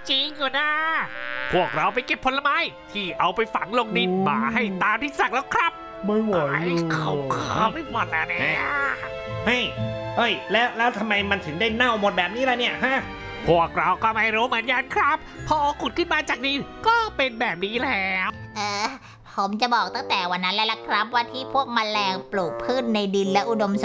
ริงๆอยู่นะพวกเราไปเก็บผลไม้ที่เอาไปฝังลงดินมาให้ตามที่สั่งแล้วครับไม่ไหวเลยเขาไม่หมดแล้วเนี่ยเฮ้ยแล้วทำไมมันถึงได้เน่าหมดแบบนี้ล่ะเนี่ยฮะพวกเราก็ไม่รู้เหมือนกันครับพอขุดขึ้นมาจากดินก็เป็นแบบนี้แล้วผมจะบอกตั้งแต่วันนั้นแล้วล่ะครับว่าที่พวกแมลงปลูกพืชในดินและอุดมส